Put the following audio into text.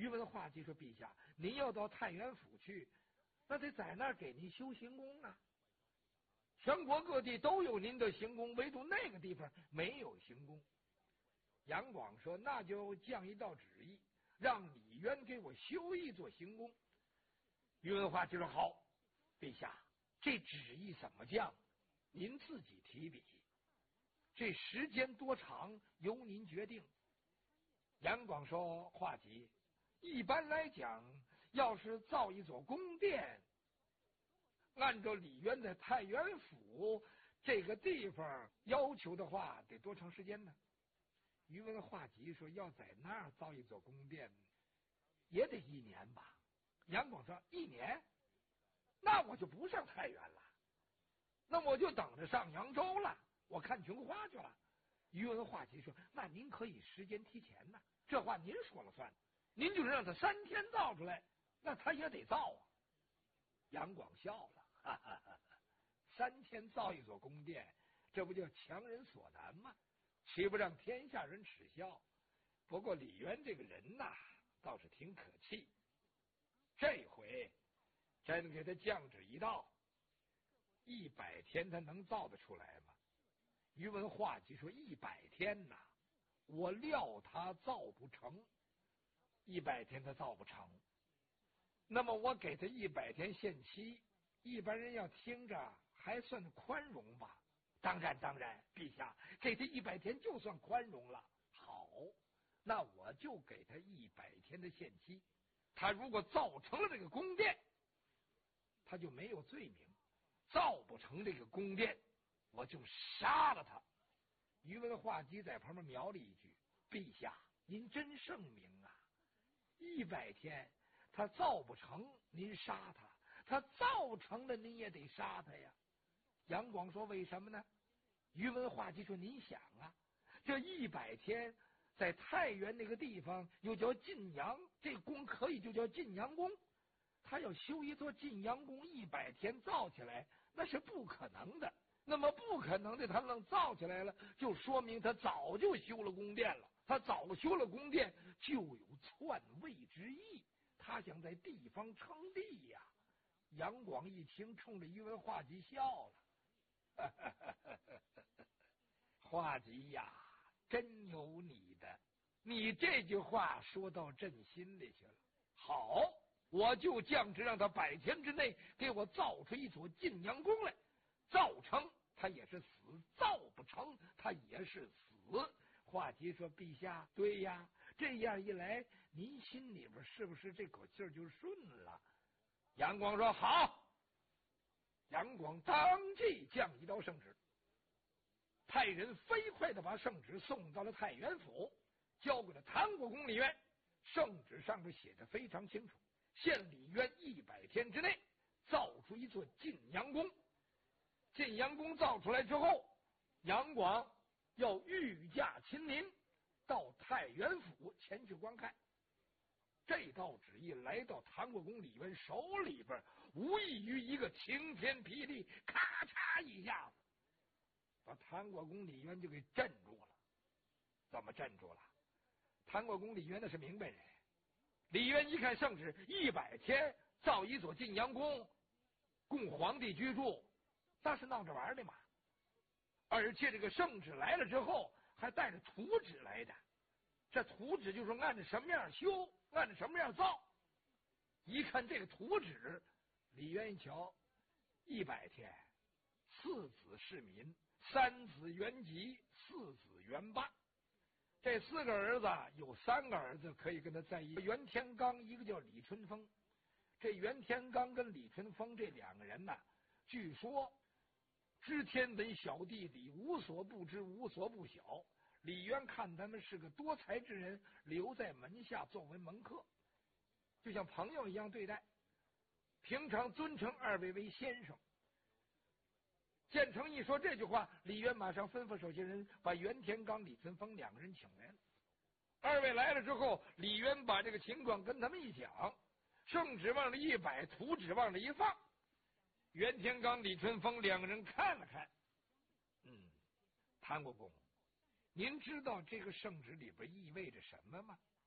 宇文化及说：“陛下，您要到太原府去，那得在那儿给您修行宫啊。全国各地都有您的行宫，唯独那个地方没有行宫。”杨广说：“那就降一道旨意，让李渊给我修一座行宫。”宇文化及说：“好，陛下，这旨意怎么降，您自己提笔，这时间多长由您决定。”杨广说：“化及，一般来讲，要是造一座宫殿，按照李渊在太原府这个地方要求的话，得多长时间呢？”宇文化及说：“要在那儿造一座宫殿，也得1年吧。”杨广说：“1年？那我就不上太原了，那我就等着上扬州了，我看琼花去了。”宇文化及说：“那您可以时间提前呢，这话您说了算。您就是让他3天造出来，那他也得造啊。”杨广笑了，哈哈哈哈，3天造一座宫殿，这不叫强人所难吗？岂不让天下人耻笑？不过李渊这个人呐，倒是挺可气。这回真给他降旨一道，100天他能造得出来吗？宇文化及说：“100天呐，我料他造不成。100天他造不成，那么我给他100天限期，一般人要听着还算宽容吧？”“当然，陛下，给他100天就算宽容了。”“好，那我就给他100天的限期。他如果造成了这个宫殿，他就没有罪名；造不成这个宫殿，我就杀了他。”宇文化及在旁边瞄了一句：“陛下，您真圣明啊！100天他造不成，您杀他；他造成了，您也得杀他呀。”杨广说：“为什么呢？”宇文化及说：“您想啊，这100天在太原那个地方又叫晋阳，这宫可以就叫晋阳宫。他要修一座晋阳宫，100天造起来，那是不可能的。那么不可能的，他能造起来了，就说明他早就修了宫殿了。他早修了宫殿，就有篡位之意。他想在地方称帝呀。”杨广一听，冲着宇文化及笑了：“化及呀，真有你的！你这句话说到朕心里去了。好，我就降旨让他100天之内给我造出一座晋阳宫来。造成他也是死，造不成他也是死。”化及说：“陛下，对呀，这样一来，您心里边是不是这口气就顺了？”杨广说：“好。”杨广当即降一道圣旨，派人飞快的把圣旨送到了太原府，交给了谭国公李渊。圣旨上面写的非常清楚，限李渊100天之内造出一座晋阳宫。晋阳宫造出来之后，杨广要御驾亲临到太原府前去观看。这道旨意来到谭国公李渊手里边，无异于一个晴天霹雳，咔嚓一下子把谭国公李渊就给镇住了。怎么镇住了？谭国公李渊那是明白人，李渊一看圣旨，100天造一所晋阳宫，供皇帝居住，那是闹着玩的嘛。而且这个圣旨来了之后，还带着图纸来的。这图纸就是按照什么样修，按照什么样造。一看这个图纸，李渊一瞧，100天，4子世民，3子元吉，4子元霸。这4个儿子有3个儿子可以跟他在一起，袁天罡一个叫李春风。这袁天罡跟李春风这2个人呢，据说知天文小地理，无所不知，无所不晓。李渊看他们是个多才之人，留在门下作为门客，就像朋友一样对待，平常尊称2位为先生。建成一说这句话，李渊马上吩咐手下人把袁天罡、李春风2个人请来了。2位来了之后，李渊把这个情况跟他们一讲，圣旨往这一摆，图纸往这一放。袁天罡、李春风2个人看了看，谭国公，您知道这个圣旨里边意味着什么吗？